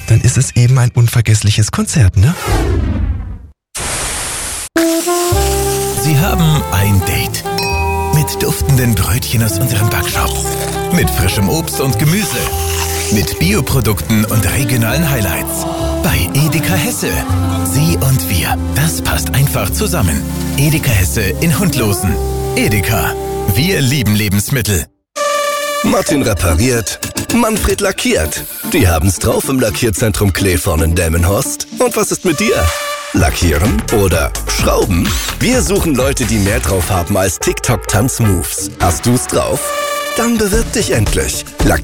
dann ist es eben ein unvergessliches Konzert, ne? Sie haben ein Date. Mit duftenden Brötchen aus unserem Backshop. Mit frischem Obst und Gemüse. Mit Bioprodukten und regionalen Highlights. Bei Edeka Hesse. Sie und wir, das passt einfach zusammen. Edeka Hesse in Hundlosen. Edeka, wir lieben Lebensmittel. Martin repariert, Manfred lackiert. Die haben's drauf im Lackierzentrum Kleevorn in Delmenhorst. Und was ist mit dir? Lackieren oder Schrauben? Wir suchen Leute, die mehr drauf haben als TikTok-Tanzmoves. Hast du's drauf? Dann bewirb dich endlich.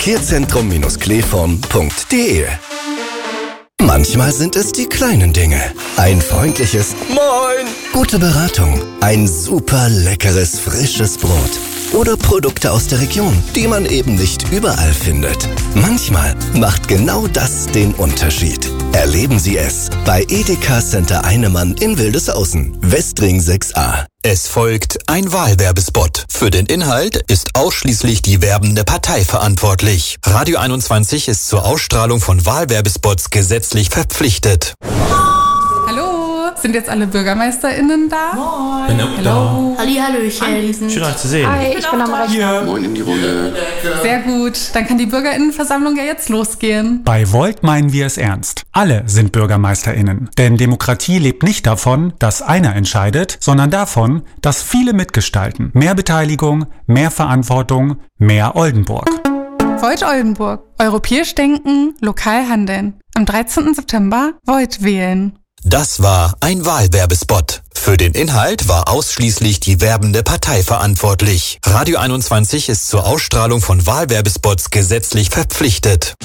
Lackierzentrum-kleevorn.de. Manchmal sind es die kleinen Dinge. Ein freundliches Moin, gute Beratung, ein super leckeres, frisches Brot oder Produkte aus der Region, die man eben nicht überall findet. Manchmal macht genau das den Unterschied. Erleben Sie es bei Edeka Center Einemann in Wildeshausen, Westring 6a. Es folgt ein Wahlwerbespot. Für den Inhalt ist ausschließlich die werbende Partei verantwortlich. Radio 21 ist zur Ausstrahlung von Wahlwerbespots gesetzlich verpflichtet. Hallo, sind jetzt alle BürgermeisterInnen da? Moin. Hallo. Hallihallöchen. Schön, euch zu sehen. Hi, ich bin am Rechner. Moin in die Runde. Sehr gut, dann kann die BürgerInnenversammlung ja jetzt losgehen. Bei Volt meinen wir es ernst. Alle sind BürgermeisterInnen. Denn Demokratie lebt nicht davon, dass einer entscheidet, sondern davon, dass viele mitgestalten. Mehr Beteiligung, mehr Verantwortung, mehr Oldenburg. Volt Oldenburg. Europäisch denken, lokal handeln. Am 13. September Volt wählen. Das war ein Wahlwerbespot. Für den Inhalt war ausschließlich die werbende Partei verantwortlich. Radio 21 ist zur Ausstrahlung von Wahlwerbespots gesetzlich verpflichtet.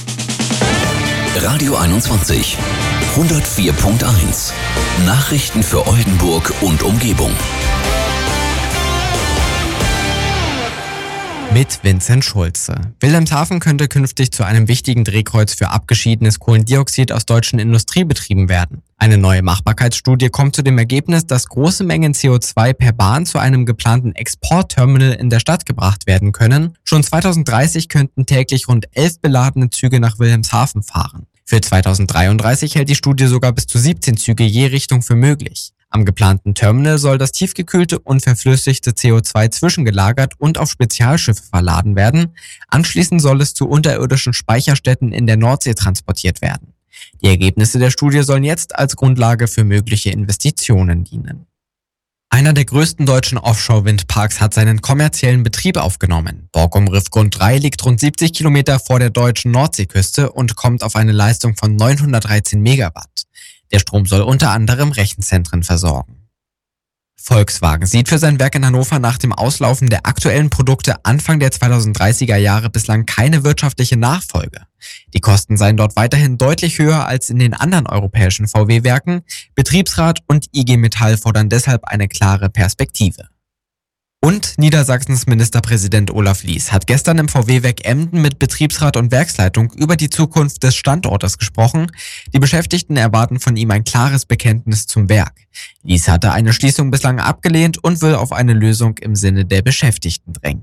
Radio 21 104.1 Nachrichten für Oldenburg und Umgebung. Mit Vincent Schulze. Wilhelmshaven könnte künftig zu einem wichtigen Drehkreuz für abgeschiedenes Kohlendioxid aus deutschen Industriebetrieben werden. Eine neue Machbarkeitsstudie kommt zu dem Ergebnis, dass große Mengen CO2 per Bahn zu einem geplanten Exportterminal in der Stadt gebracht werden können. Schon 2030 könnten täglich rund 11 beladene Züge nach Wilhelmshaven fahren. Für 2033 hält die Studie sogar bis zu 17 Züge je Richtung für möglich. Am geplanten Terminal soll das tiefgekühlte und verflüssigte CO2 zwischengelagert und auf Spezialschiffe verladen werden. Anschließend soll es zu unterirdischen Speicherstätten in der Nordsee transportiert werden. Die Ergebnisse der Studie sollen jetzt als Grundlage für mögliche Investitionen dienen. Einer der größten deutschen Offshore-Windparks hat seinen kommerziellen Betrieb aufgenommen. Borkum Riffgrund 3 liegt rund 70 Kilometer vor der deutschen Nordseeküste und kommt auf eine Leistung von 913 Megawatt. Der Strom soll unter anderem Rechenzentren versorgen. Volkswagen sieht für sein Werk in Hannover nach dem Auslaufen der aktuellen Produkte Anfang der 2030er Jahre bislang keine wirtschaftliche Nachfolge. Die Kosten seien dort weiterhin deutlich höher als in den anderen europäischen VW-Werken. Betriebsrat und IG Metall fordern deshalb eine klare Perspektive. Und Niedersachsens Ministerpräsident Olaf Lies hat gestern im VW-Werk Emden mit Betriebsrat und Werksleitung über die Zukunft des Standortes gesprochen. Die Beschäftigten erwarten von ihm ein klares Bekenntnis zum Werk. Lies hatte eine Schließung bislang abgelehnt und will auf eine Lösung im Sinne der Beschäftigten drängen.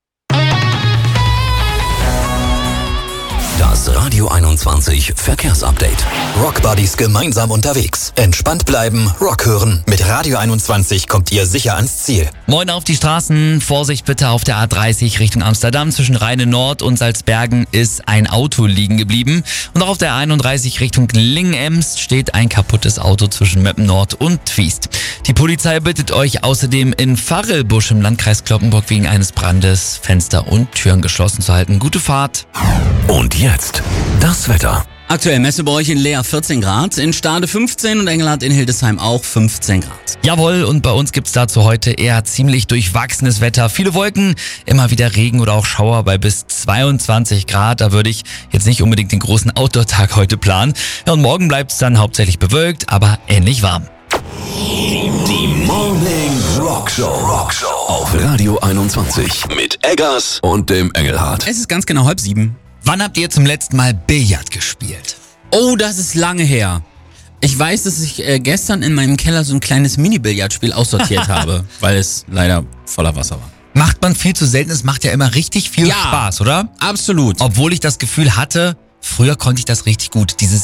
Das Radio 21 Verkehrsupdate. Rockbuddies gemeinsam unterwegs. Entspannt bleiben, Rock hören. Mit Radio 21 kommt ihr sicher ans Ziel. Moin auf die Straßen. Vorsicht bitte auf der A30 Richtung Amsterdam. Zwischen Rheine Nord und Salzbergen ist ein Auto liegen geblieben. Und auch auf der 31 Richtung Lingen-Emst steht ein kaputtes Auto zwischen Meppen Nord und Twiest. Die Polizei bittet euch außerdem in Varrelbusch im Landkreis Cloppenburg wegen eines Brandes Fenster und Türen geschlossen zu halten. Gute Fahrt. Und jetzt das Wetter. Aktuell Messe bei euch in Leer 14 Grad, in Stade 15 und Engelhardt in Hildesheim auch 15 Grad. Jawohl, und bei uns gibt's dazu heute eher ziemlich durchwachsenes Wetter. Viele Wolken, immer wieder Regen oder auch Schauer bei bis 22 Grad. Da würde ich jetzt nicht unbedingt den großen Outdoor-Tag heute planen. Ja, und morgen bleibt's dann hauptsächlich bewölkt, aber ähnlich warm. Die Morning Rockshow auf Radio 21 mit Eggers und dem Engelhardt. Es ist ganz genau 6:30. Wann habt ihr zum letzten Mal Billard gespielt? Oh, das ist lange her. Ich weiß, dass ich gestern in meinem Keller so ein kleines Mini-Billardspiel aussortiert habe, weil es leider voller Wasser war. Macht man viel zu selten, es macht ja immer richtig viel Spaß, oder? Absolut. Obwohl ich das Gefühl hatte, früher konnte ich das richtig gut. Dieses